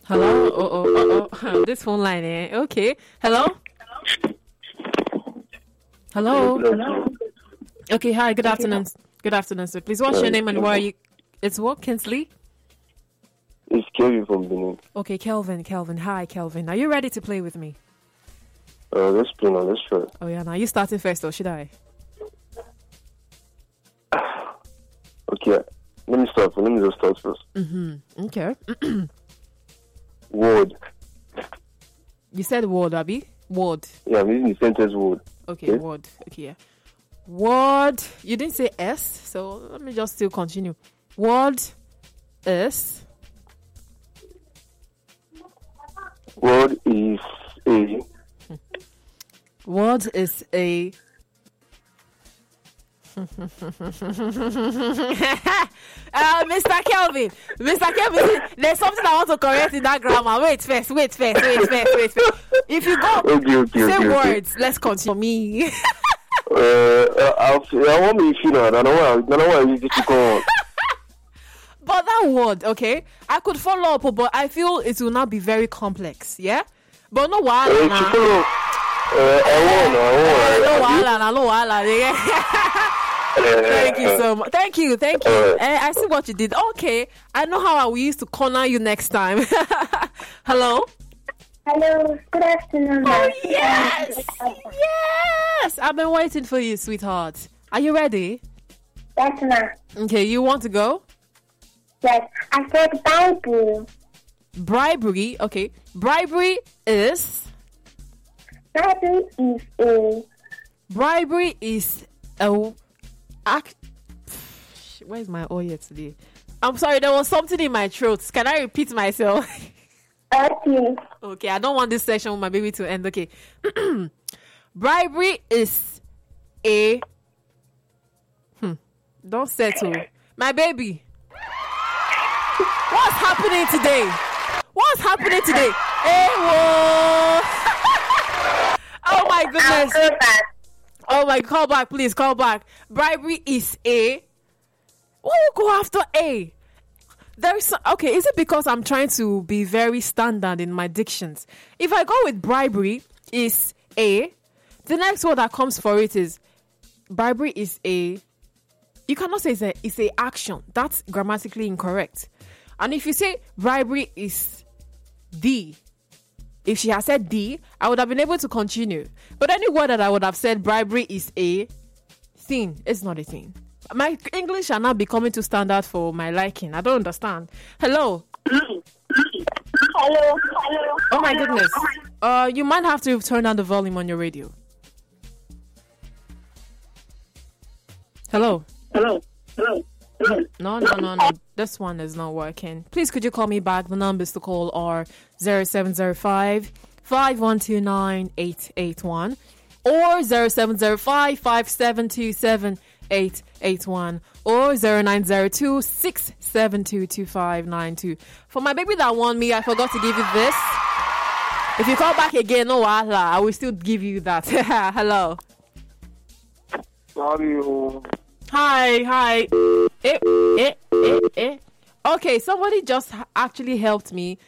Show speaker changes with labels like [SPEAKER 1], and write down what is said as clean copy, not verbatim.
[SPEAKER 1] Hello? This phone line, eh? Okay. Hello? Hello? Okay, hi, good afternoon. Good afternoon, sir. Please, what's your name and where are you? It's what, Kinsley?
[SPEAKER 2] It's Kelvin from Benin.
[SPEAKER 1] Okay, Kelvin. Hi, Kelvin. Are you ready to play with me?
[SPEAKER 2] Let's play now. Let's try.
[SPEAKER 1] Oh, yeah, now you started first, or should I?
[SPEAKER 2] Okay, let me start. Let me just start first.
[SPEAKER 1] Okay.
[SPEAKER 2] Word.
[SPEAKER 1] You said word, Abby? Word.
[SPEAKER 2] Yeah, I'm using the sentence word.
[SPEAKER 1] Okay, word. Okay, yeah. Word. You didn't say S, so let me just still continue. Word is.
[SPEAKER 2] Word is a.
[SPEAKER 1] Word is a. Mr. Kelvin, there's something I want to correct in that grammar. Wait first. If you go, say words. Let's continue. Me.
[SPEAKER 2] I want me to know. I don't know why you just go on.
[SPEAKER 1] But that word, okay, I could follow up, but I feel it will not be very complex. Yeah, but no why.
[SPEAKER 2] I
[SPEAKER 1] want. Thank you so much. Thank you. I see what you did. Okay, I know how I will use to corner you next time. Hello.
[SPEAKER 3] Hello. Good afternoon.
[SPEAKER 1] Oh yes. I've been waiting for you, sweetheart. Are you ready?
[SPEAKER 3] Yes, ma'am.
[SPEAKER 1] Okay, you want to go?
[SPEAKER 3] Yes, I said bribery.
[SPEAKER 1] Bribery. Okay, bribery is. Bribery is a. Where's my oil today? I'm sorry, there was something in my throat. Can I repeat myself? Okay, I don't want this session with my baby to end. Okay. Bribery is a. Don't settle. My baby. What's happening today? Hey, whoa. Oh my goodness. Oh my, call back, please, call back. Bribery is a. What will go after A? There is okay, is it because I'm trying to be very standard in my dictions? If I go with bribery is A, the next word that comes for it is bribery is a. You cannot say it's a action. That's grammatically incorrect. And if you say bribery is D, if she had said D, I would have been able to continue. But any word that I would have said bribery is a thing, it's not a thing. My English are not becoming too standard for my liking. I don't understand. Hello.
[SPEAKER 3] Hello.
[SPEAKER 1] Oh my goodness. You might have to turn down the volume on your radio. Hello. No. This one is not working. Please, could you call me back? The numbers to call are 0705 5129 881 or 0705 5727 881 or 0902 672 2592. For my baby that won me, I forgot to give you this. If you call back again, no wala, I will still give you that. Hello.
[SPEAKER 2] Sorry.
[SPEAKER 1] Hi. Okay, somebody just actually helped me